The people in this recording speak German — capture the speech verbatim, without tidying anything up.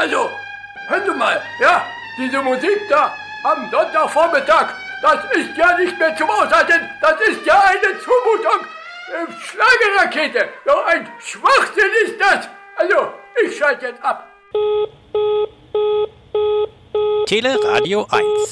Also, hören Sie mal, ja, diese Musik da am Sonntagvormittag, das ist ja nicht mehr zum Aushalten, das ist ja eine Zumutung. Äh, Schlagerrakete, so ein Schwachsinn ist das. Also, ich schalte jetzt ab. Teleradio eins.